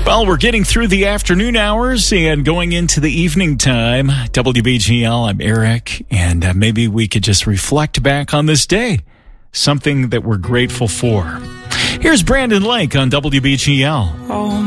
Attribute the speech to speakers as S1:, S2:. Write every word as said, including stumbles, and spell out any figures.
S1: Well, we're getting through the afternoon hours and going into the evening time. W B G L, I'm Eric, and uh, maybe we could just reflect back on this day, something that we're grateful for. Here's Brandon Lake on W B G L.
S2: Oh.